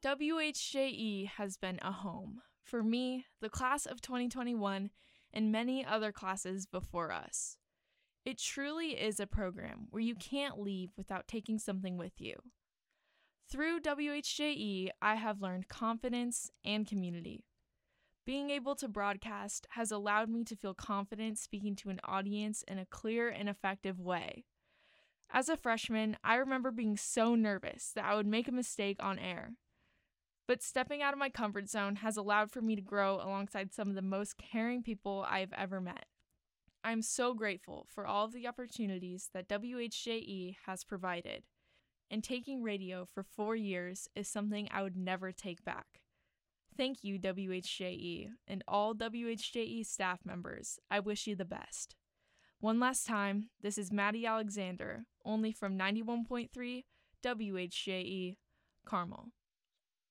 WHJE has been a home for me, the class of 2021, and many other classes before us. It truly is a program where you can't leave without taking something with you. Through WHJE, I have learned confidence and community. Being able to broadcast has allowed me to feel confident speaking to an audience in a clear and effective way. As a freshman, I remember being so nervous that I would make a mistake on air. But stepping out of my comfort zone has allowed for me to grow alongside some of the most caring people I have ever met. I am so grateful for all of the opportunities that WHJE has provided, and taking radio for 4 years is something I would never take back. Thank you, WHJE, and all WHJE staff members. I wish you the best. One last time, this is Maddie Alexander, only from 91.3 WHJE, Carmel.